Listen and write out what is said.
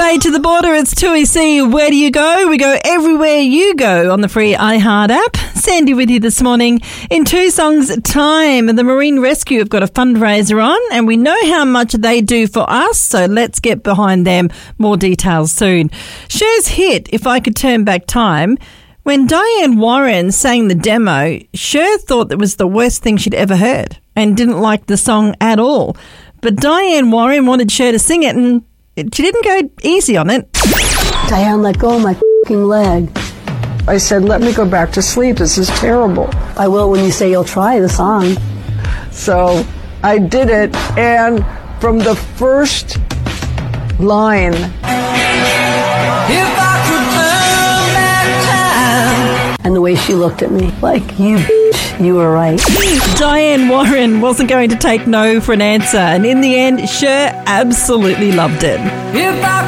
way to the border. It's 2EC. Where do you go? We go everywhere you go on the free iHeart app. Sandy with you this morning. In 2 songs' time, the Marine Rescue have got a fundraiser on, and we know how much they do for us, so let's get behind them. More details soon. Cher's hit, If I Could Turn Back Time. When Diane Warren sang the demo, Cher thought that was the worst thing she'd ever heard and didn't like the song at all. But Diane Warren wanted Cher to sing it, and she didn't go easy on it. Diane, let go of my f***ing leg. I said, let me go back to sleep. This is terrible. I will when you say you'll try the song. So I did it, and from the first line, and the way she looked at me, like, you bitch, you were right. Diane Warren wasn't going to take no for an answer, and in the end, Cher absolutely loved it. If I